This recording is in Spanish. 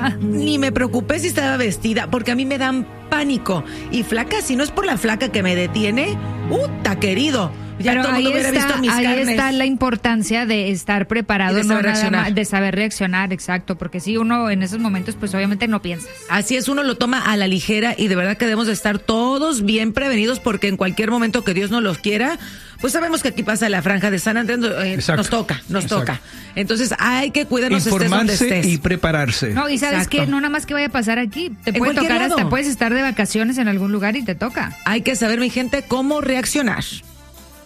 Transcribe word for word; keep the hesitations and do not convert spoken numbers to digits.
ni me preocupé si estaba vestida, porque a mí me dan pánico. Y flaca, si no es por la flaca que me detiene, ¡uta, querido! Ya Pero todo el ahí, mundo hubiera está, visto mis ahí carnes. está la importancia de estar preparado, Y de no saber nada reaccionar. más, de saber reaccionar, exacto, porque si uno en esos momentos pues obviamente no piensas. Así es, uno lo toma a la ligera y de verdad que debemos de estar todos bien prevenidos porque en cualquier momento que Dios nos los quiera, pues sabemos que aquí pasa la franja de San Andrés, eh, nos toca, nos Exacto. toca. Entonces hay que cuidarnos, estés donde Informarse estés. y prepararse. No, y sabes Exacto. que no nada más que vaya a pasar aquí, te En puede cualquier tocar lado. hasta puedes estar de vacaciones en algún lugar y te toca. Hay que saber, mi gente, cómo reaccionar.